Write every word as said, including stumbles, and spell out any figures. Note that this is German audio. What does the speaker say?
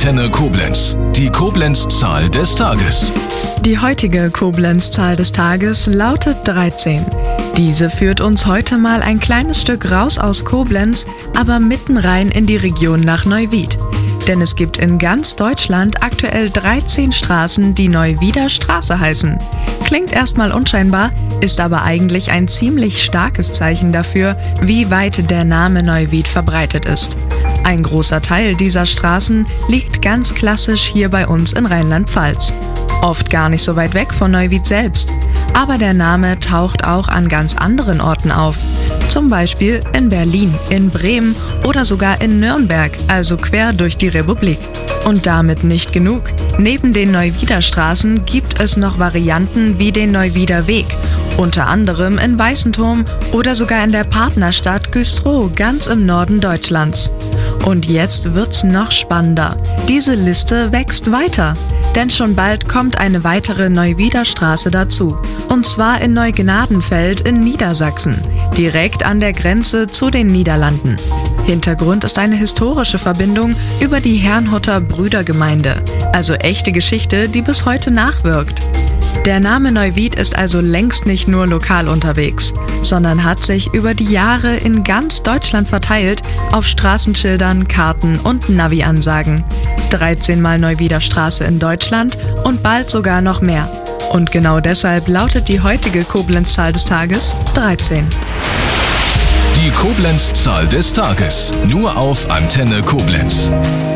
Antenne Koblenz. Die Koblenz-Zahl des Tages. Die heutige Koblenz-Zahl des Tages lautet dreizehn. Diese führt uns heute mal ein kleines Stück raus aus Koblenz, aber mitten rein in die Region nach Neuwied. Denn es gibt in ganz Deutschland aktuell dreizehn Straßen, die Neuwieder Straße heißen. Klingt erstmal unscheinbar, ist aber eigentlich ein ziemlich starkes Zeichen dafür, wie weit der Name Neuwied verbreitet ist. Ein großer Teil dieser Straßen liegt ganz klassisch hier bei uns in Rheinland-Pfalz. Oft gar nicht so weit weg von Neuwied selbst. Aber der Name taucht auch an ganz anderen Orten auf. Zum Beispiel in Berlin, in Bremen oder sogar in Nürnberg, also quer durch die Republik. Und damit nicht genug. Neben den Neuwieder Straßen gibt es noch Varianten wie den Neuwieder Weg, unter anderem in Weißenturm oder sogar in der Partnerstadt Güstrow, ganz im Norden Deutschlands. Und jetzt wird's noch spannender. Diese Liste wächst weiter. Denn schon bald kommt eine weitere Neuwieder Straße dazu. Und zwar in Neugnadenfeld in Niedersachsen, direkt an der Grenze zu den Niederlanden. Hintergrund ist eine historische Verbindung über die Herrnhuter Brüdergemeinde. Also echte Geschichte, die bis heute nachwirkt. Der Name Neuwied ist also längst nicht nur lokal unterwegs, sondern hat sich über die Jahre in ganz Deutschland verteilt auf Straßenschildern, Karten und Navi-Ansagen. dreizehn Mal Neuwieder Straße in Deutschland und bald sogar noch mehr. Und genau deshalb lautet die heutige Koblenz-Zahl des Tages dreizehn. Die Koblenz-Zahl des Tages. Nur auf Antenne Koblenz.